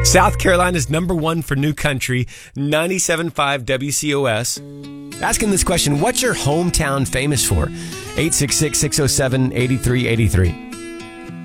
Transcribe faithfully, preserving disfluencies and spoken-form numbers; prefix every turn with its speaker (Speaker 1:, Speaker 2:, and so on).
Speaker 1: South Carolina's number one for new country, ninety-seven point five W C O S. Asking this question, what's your hometown famous for? eight six six, six oh seven, eight three eight three.